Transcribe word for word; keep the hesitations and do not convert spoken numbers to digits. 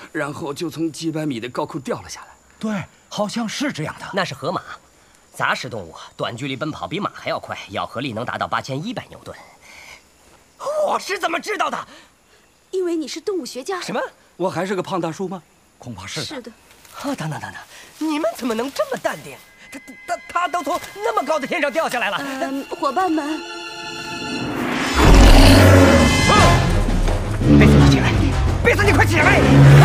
然后就从几百米的高空掉了下来。 对，好像是这样的。 那是河马，杂食动物，短距离奔跑比马还要快，咬合力能达到八千一百牛顿。我是怎么知道的？ 因为你是动物学家。 什么？ 我还是个胖大叔吗？ 恐怕是的。 是的。 啊，等等等等，你们怎么能这么淡定？他他他都从那么高的天上掉下来了。 嗯，伙伴们。 贝斯，你起来！贝斯，你快起来！